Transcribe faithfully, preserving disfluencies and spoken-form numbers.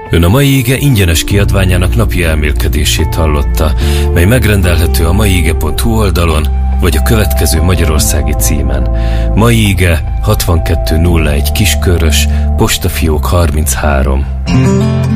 Ön a Mai Ige ingyenes kiadványának napi elmélkedését hallotta, mely megrendelhető a maige pont hu oldalon, vagy a következő magyarországi címen. Mai Ige hatvankettő nulla egy Kiskörös, postafiók harminchárom.